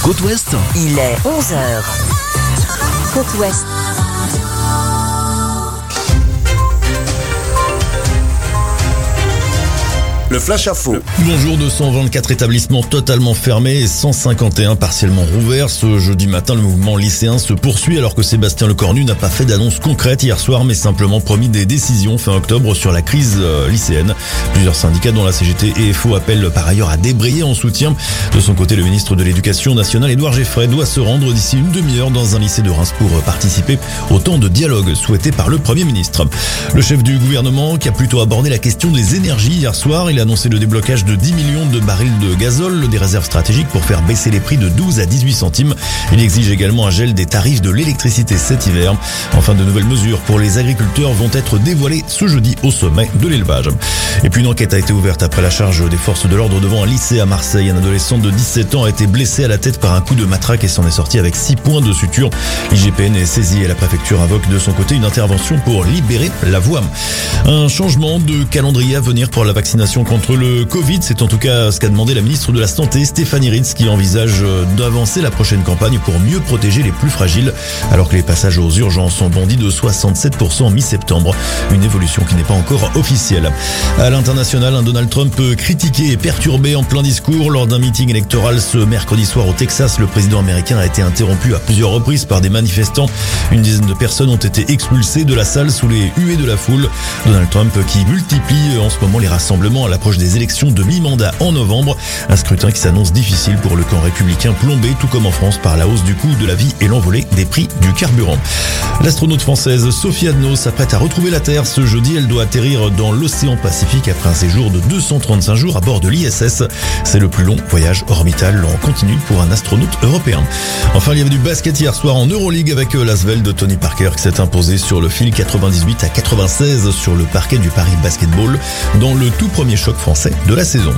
Côte Ouest. Il est 11h. Côte Ouest. Le Flash Info. Bonjour, 224 établissements totalement fermés et 151 partiellement rouverts. Ce jeudi matin, le mouvement lycéen se poursuit alors que Sébastien Lecornu n'a pas fait d'annonce concrète hier soir, mais simplement promis des décisions fin octobre sur la crise lycéenne. Plusieurs syndicats dont la CGT et FO appellent par ailleurs à débrayer en soutien. De son côté, le ministre de l'Éducation nationale, Édouard Geoffrey, doit se rendre d'ici une demi-heure dans un lycée de Reims pour participer au temps de dialogue souhaité par le Premier ministre. Le chef du gouvernement qui a plutôt abordé la question des énergies hier soir, il a annoncé le déblocage de 10 millions de barils de gazole, des réserves stratégiques pour faire baisser les prix de 12 à 18 centimes. Il exige également un gel des tarifs de l'électricité cet hiver. Enfin, de nouvelles mesures pour les agriculteurs vont être dévoilées ce jeudi au sommet de l'élevage. Et puis une enquête a été ouverte après la charge des forces de l'ordre devant un lycée à Marseille. Un adolescent de 17 ans a été blessé à la tête par un coup de matraque et s'en est sorti avec 6 points de suture. L'IGPN est saisi et la préfecture invoque de son côté une intervention pour libérer la voie. Un changement de calendrier à venir pour la vaccination contre le Covid, c'est en tout cas ce qu'a demandé la ministre de la Santé, Stéphanie Ritz, qui envisage d'avancer la prochaine campagne pour mieux protéger les plus fragiles, alors que les passages aux urgences ont bondi de 67% en mi-septembre. Une évolution qui n'est pas encore officielle. À l'international, un Donald Trump critiqué et perturbé en plein discours lors d'un meeting électoral ce mercredi soir au Texas. Le président américain a été interrompu à plusieurs reprises par des manifestants. Une dizaine de personnes ont été expulsées de la salle sous les huées de la foule. Donald Trump qui multiplie en ce moment les rassemblements à l'approche des élections de mi-mandat en novembre. Un scrutin qui s'annonce difficile pour le camp républicain plombé, tout comme en France, par la hausse du coût de la vie et l'envolée des prix du carburant. L'astronaute française Sophie Adno s'apprête à retrouver la Terre. Ce jeudi, elle doit atterrir dans l'océan Pacifique après un séjour de 235 jours à bord de l'ISS. C'est le plus long voyage orbital en continu pour un astronaute européen. Enfin, il y avait du basket hier soir en Euroleague avec l'Asvel de Tony Parker qui s'est imposé sur le fil 98 à 96 sur le parquet du Paris Basketball dans le tout premier choc français de la saison.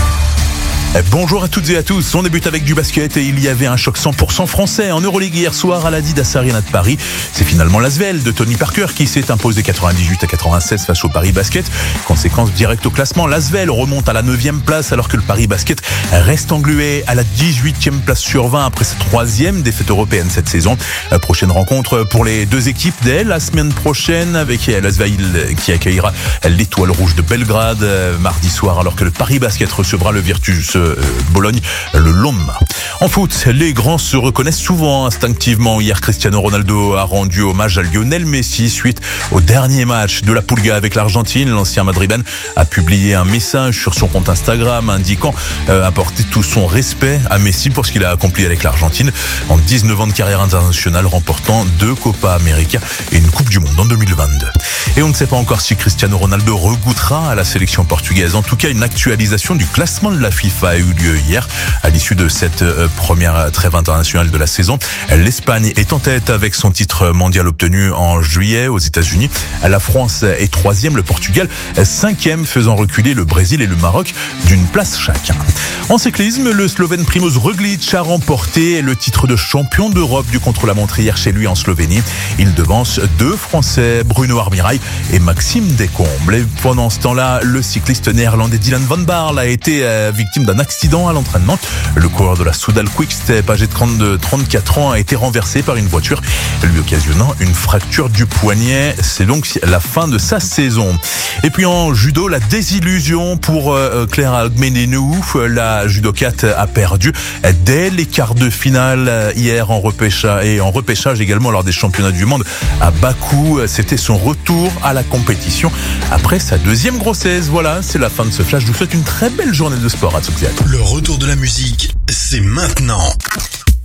Bonjour à toutes et à tous, on débute avec du basket et il y avait un choc 100% français en Euroleague hier soir à l'Adidas Arena de Paris. C'est finalement l'Asvel de Tony Parker qui s'est imposé 98 à 96 face au Paris Basket. Conséquence directe au classement, l'Asvel remonte à la 9e place alors que le Paris Basket reste englué à la 18e place sur 20 après sa 3e défaite européenne cette saison. Prochaine rencontre pour les deux équipes dès la semaine prochaine avec l'Asvel qui accueillera l'Étoile Rouge de Belgrade mardi soir alors que le Paris Basket recevra le Virtus Bologne le lendemain. En foot, les grands se reconnaissent souvent instinctivement. Hier, Cristiano Ronaldo a rendu hommage à Lionel Messi suite au dernier match de la Pulga avec l'Argentine. L'ancien madrilène a publié un message sur son compte Instagram indiquant apporter tout son respect à Messi pour ce qu'il a accompli avec l'Argentine en 19 ans de carrière internationale, remportant 2 Copa América et une Coupe du Monde en 2022. Et on ne sait pas encore si Cristiano Ronaldo regoutera à la sélection portugaise. En tout cas, une actualisation du classement de la FIFA a eu lieu hier à l'issue de cette première trêve internationale de la saison. L'Espagne est en tête avec son titre mondial obtenu en juillet aux États-Unis. La France est 3e, le Portugal 5e, faisant reculer le Brésil et le Maroc d'une place chacun. En cyclisme, le Slovène Primož Roglič a remporté le titre de champion d'Europe du contre-la-montre hier chez lui en Slovénie. Il devance 2 Français, Bruno Armirail et Maxime Descombles. Et pendant ce temps-là, le cycliste néerlandais Dylan van Baarle a été victime d'un accident à l'entraînement. Le coureur de la Soudal Quick-Step, âgé de 34 ans, a été renversé par une voiture, lui occasionnant une fracture du poignet. C'est donc la fin de sa saison. Et puis en judo, la désillusion pour Clara Agmenenou. La judokate a perdu dès les quarts de finale hier en repêchage également lors des championnats du monde à Bakou. C'était son retour à la compétition après sa 2e grossesse. Voilà, c'est la fin de ce flash. Je vous souhaite une très belle journée de sport à toutes et à tous. Le retour de la musique, c'est maintenant.